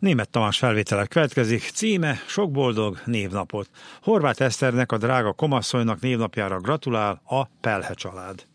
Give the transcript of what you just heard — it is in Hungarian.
Németh Tamás felvétele következik, címe Sok boldog névnapot. Horváth Eszternek, a drága komasszonynak névnapjára gratulál a Pelhe család.